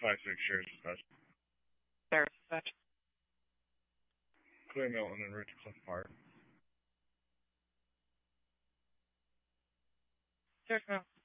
5-6 shares dispatch. There, dispatch. Clear Milton and route to Cliff Park. There's no.